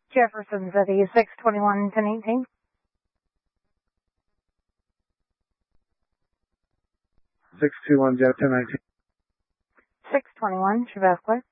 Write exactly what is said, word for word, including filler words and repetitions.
Jefferson City, six twenty-one, ten eighteen. six two one, Jeff, ten nineteen. six twenty-one, Chevesque.